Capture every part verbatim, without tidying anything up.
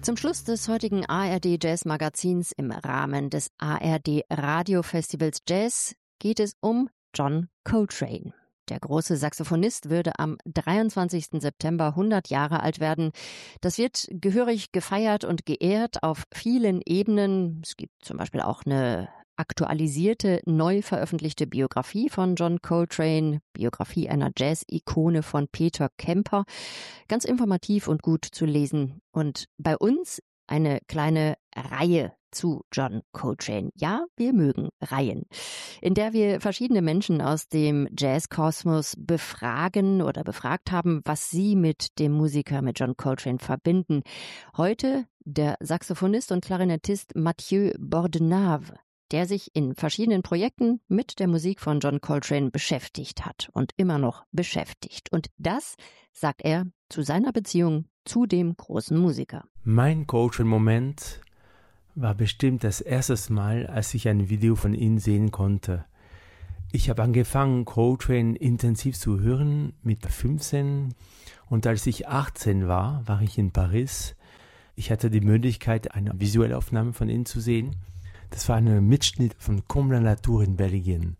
Zum Schluss des heutigen A R D Jazz Magazins im Rahmen des A R D Radiofestivals Jazz geht es um John Coltrane. Der große Saxophonist würde am dreiundzwanzigsten September hundert Jahre alt werden. Das wird gehörig gefeiert und geehrt auf vielen Ebenen. Es gibt zum Beispiel auch eine aktualisierte, neu veröffentlichte Biografie von John Coltrane, Biografie einer Jazz-Ikone von Peter Kemper. Ganz informativ und gut zu lesen. Und bei uns eine kleine Reihe zu John Coltrane. Ja, wir mögen Reihen, in der wir verschiedene Menschen aus dem Jazzkosmos befragen oder befragt haben, was sie mit dem Musiker, mit John Coltrane verbinden. Heute der Saxophonist und Klarinettist Mathieu Bordenave, der sich in verschiedenen Projekten mit der Musik von John Coltrane beschäftigt hat und immer noch beschäftigt. Und das sagt er zu seiner Beziehung zu dem großen Musiker. Mein Coltrane-Moment war bestimmt das erste Mal, als ich ein Video von ihm sehen konnte. Ich habe angefangen, Coltrane intensiv zu hören mit fünfzehn, und als ich achtzehn war, war ich in Paris. Ich hatte die Möglichkeit, eine visuelle Aufnahme von ihm zu sehen. Das war ein Mitschnitt von Comme la Nature in Belgien.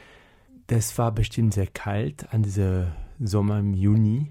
Das war bestimmt sehr kalt an diesem Sommer im Juni,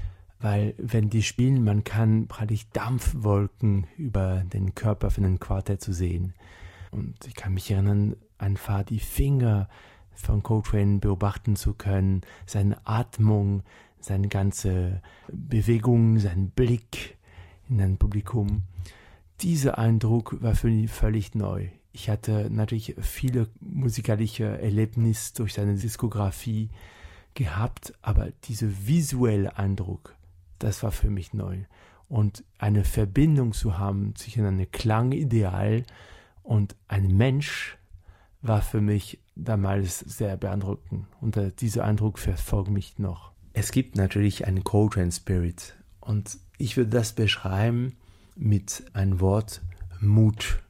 weil wenn die spielen, man kann praktisch Dampfwolken über den Körper von einem Quartett zu sehen. Und ich kann mich erinnern, einfach die Finger von Coltrane beobachten zu können, seine Atmung, seine ganze Bewegung, sein Blick in ein Publikum. Dieser Eindruck war für mich völlig neu. Ich hatte natürlich viele musikalische Erlebnisse durch seine Diskografie gehabt, aber dieser visuelle Eindruck, das war für mich neu. Und eine Verbindung zu haben zwischen einem Klangideal und einem Mensch war für mich damals sehr beeindruckend. Und dieser Eindruck verfolgt mich noch. Es gibt natürlich einen Coltrane Spirit. Und ich würde das beschreiben mit einem Wort: Mut.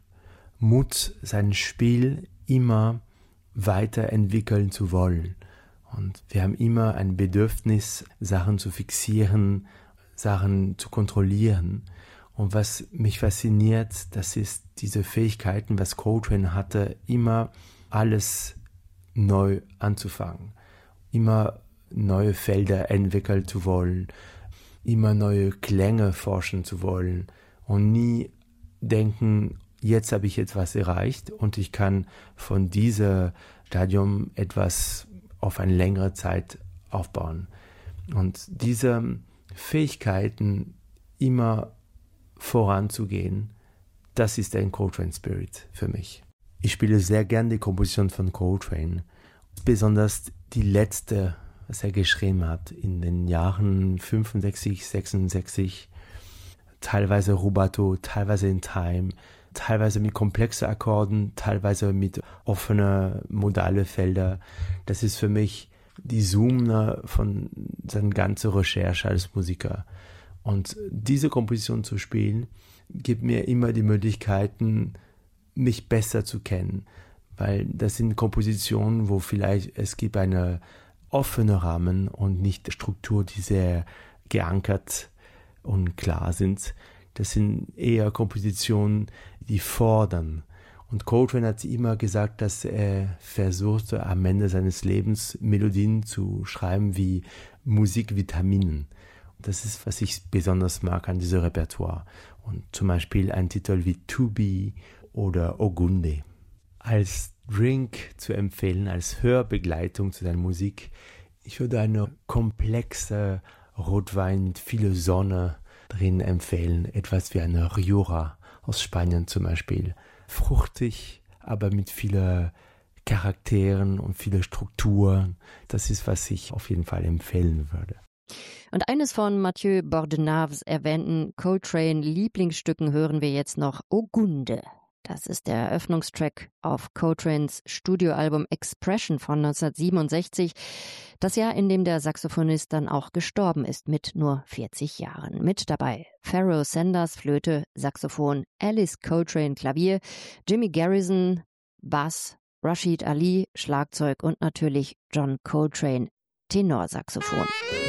Mut, sein Spiel immer weiterentwickeln zu wollen. Und wir haben immer ein Bedürfnis, Sachen zu fixieren, Sachen zu kontrollieren. Und was mich fasziniert, das ist diese Fähigkeiten, was Coltrane hatte, immer alles neu anzufangen, immer neue Felder entwickeln zu wollen, immer neue Klänge forschen zu wollen und nie denken, jetzt habe ich etwas erreicht und ich kann von diesem Stadium etwas auf eine längere Zeit aufbauen. Und diese Fähigkeiten, immer voranzugehen, das ist ein Coltrane Spirit für mich. Ich spiele sehr gern die Komposition von Coltrane, besonders die letzte, was er geschrieben hat in den Jahren fünfundsechzig, sechsundsechzig, teilweise Rubato, teilweise in Time, teilweise mit komplexen Akkorden, teilweise mit offenen modalen Feldern. Das ist für mich die Summe von seiner ganzen Recherche als Musiker. Und diese Komposition zu spielen, gibt mir immer die Möglichkeiten, mich besser zu kennen. Weil das sind Kompositionen, wo vielleicht es gibt einen offenen Rahmen und nicht eine Struktur, die sehr geankert und klar sind. Das sind eher Kompositionen, die fordern. Und Coltrane hat immer gesagt, dass er versuchte, am Ende seines Lebens Melodien zu schreiben wie Musikvitaminen. Das ist, was ich besonders mag an diesem Repertoire. Und zum Beispiel ein Titel wie To Be oder Ogunde. Als Drink zu empfehlen, als Hörbegleitung zu seiner Musik, ich würde eine komplexe Rotwein mit viel Sonne drin empfehlen. Etwas wie eine Rioja aus Spanien zum Beispiel. Fruchtig, aber mit vielen Charakteren und vielen Strukturen. Das ist, was ich auf jeden Fall empfehlen würde. Und eines von Mathieu Bordenaves erwähnten Coltrane-Lieblingsstücken hören wir jetzt noch: Ogunde. Das ist der Eröffnungstrack auf Coltranes Studioalbum Expression von neunzehnhundertsiebenundsechzig. Das Jahr, in dem der Saxophonist dann auch gestorben ist, mit nur vierzig Jahren. Mit dabei Pharoah Sanders, Flöte, Saxophon, Alice Coltrane, Klavier, Jimmy Garrison, Bass, Rashid Ali, Schlagzeug und natürlich John Coltrane, Tenorsaxophon.